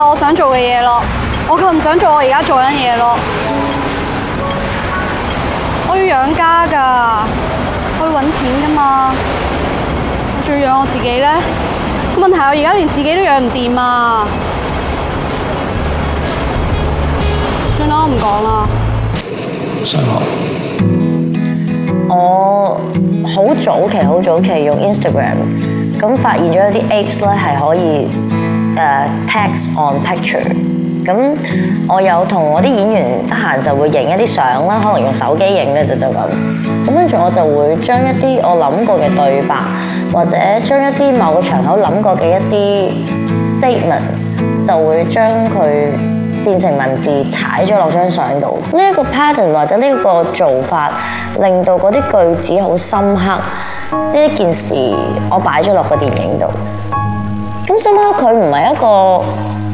我想做嘅嘢咯，我夠唔想做我而家做緊嘢咯。我要養家㗎，我要揾錢㗎嘛，我仲要養我自己咧。個問題係我而家連自己都養唔掂啊！算啦，我唔講啦。 上學， 我好早期用 Instagram， 咁發現咗有啲 apps 咧係可以text on picture。咁我有同我啲演員得閒就會影一啲相啦，可能用手機影嘅就咁。咁跟住我就會將一啲我諗過嘅對白，或者將一啲某個場口諗過嘅一啲 statement， 就會將佢變成文字踩咗落張相度。呢一個 pattern 或者呢個做法，令到嗰啲句子好深刻。呢一件事我擺咗落個電影度。咁深刻佢唔係一個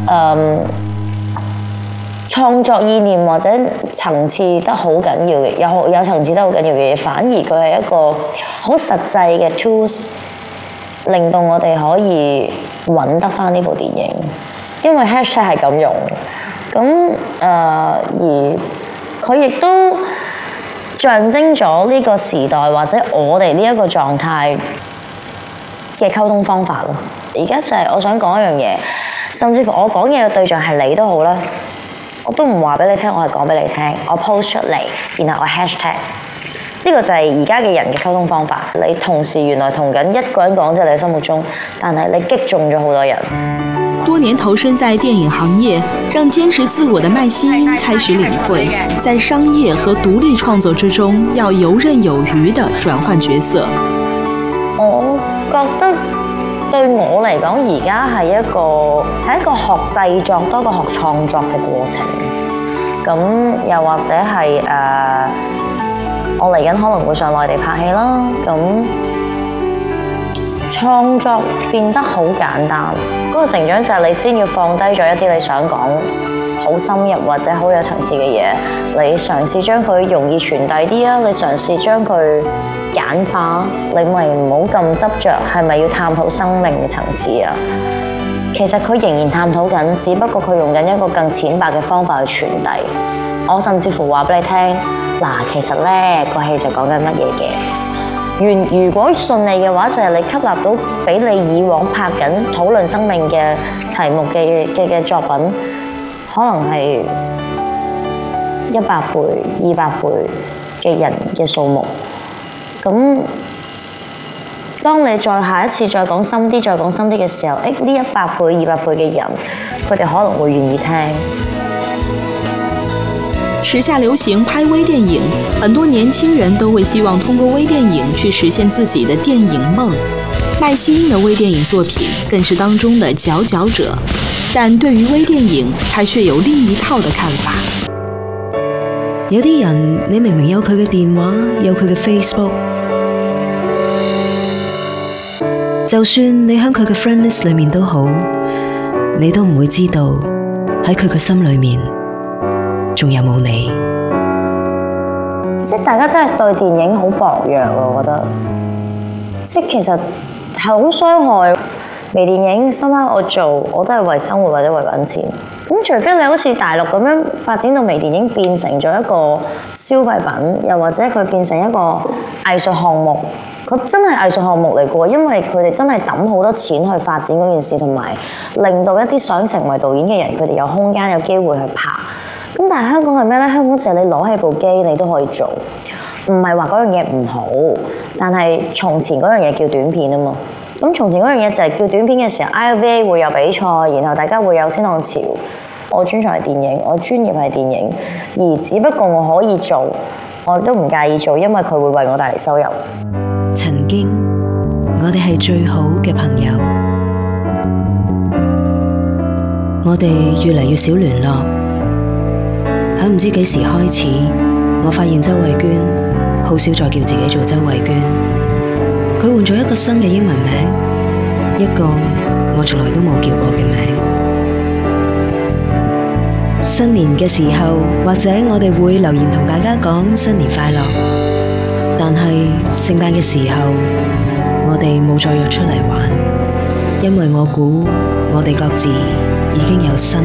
創作意念或者層次得好緊要嘅，有層次得好緊要嘅嘢，反而佢係一個好實際嘅 tools， 令到我哋可以揾得返呢部電影，因為 hashtag 係咁用。咁而佢亦都象徵咗呢個時代或者我哋呢一個狀態嘅溝通方法咯。而家就係我想講一樣嘢，甚至乎我講嘢嘅對象係你都好啦，我都唔話俾你聽，我係講俾你聽，我 post 出嚟，然後我 hashtag。呢個就係而家嘅人嘅溝通方法。你同時原來同緊一個人講，在你心目中，但係你擊中咗好多人。 多年投身在電影行業，讓堅持自我的麥希英開始領會，在商業和獨立創作之中，要游刃有餘地轉換角色。 我覺得對我嚟講，而家係一個學製作多過學創作嘅過程。咁又或者係我嚟緊可能會上內地拍戲啦。咁創作變得好簡單，嗰個成長就係你先要放低咗一啲你想講好深入或者好有層次嘅嘢，你嘗試將佢容易傳遞啲啊，你嘗試將佢簡化，你咪唔好咁執着係咪要探討生命嘅層次啊？其實佢仍然探討緊，只不過佢用緊一個更淺白嘅方法去傳遞。我甚至乎話俾你聽，嗱，其實呢個戲就講緊乜嘢嘅。如果順利嘅話，就係你吸納到比你以往拍緊討論生命嘅題目嘅作品，可能係100倍、200倍嘅人嘅數目。咁當你再下一次再講深啲嘅時候，呢100倍、200倍嘅人，佢哋可能會願意聽。 時下流行拍微電影，很多年輕人都會希望通過微電影去實現自己的電影夢。麥希英的微電影作品更是當中的佼佼者，但對於微電影，他卻有另一套的看法。 有啲人你明明有佢嘅電話，有佢嘅 Facebook， 就算你喺佢嘅 friend list 裏面都好，你都唔會知道喺佢嘅心裏面仲有冇你？ 即係大家真係對電影好薄弱咯，我覺得。即係其實係好傷害。微電影深刻我做，我都係為生活或者為揾錢。咁除非你好似大陸咁樣發展到微電影變成咗一個消費品，又或者佢變成一個藝術項目，佢真係藝術項目嚟嘅喎，因為佢哋真係揼好多錢去發展嗰件事，同埋令到一啲想成為導演嘅人，佢哋有空間有機會去拍。咁但係香港係咩呢？香港就係你攞起部機你都可以做，唔係話嗰樣嘢唔好，但係從前嗰樣嘢叫短片啊嘛。咁從前嗰樣嘢就係叫短片嘅時候 ，IFA 會有比賽，然後大家會有先浪潮。我專長係電影，我專業係電影，而只不過我可以做，我都唔介意做，因為佢會為我帶嚟收入。 曾經我哋係最好嘅朋友，我哋越嚟越少聯絡。喺唔知幾時開始，我發現周慧娟好少再叫自己做周慧娟，佢換咗一個新嘅英文名，一個我從來都冇叫過嘅名。新年嘅時候，或者我哋會留言同大家講新年快樂，但係聖誕嘅時候，我哋冇再約出嚟玩，因為我估我哋各自已經有新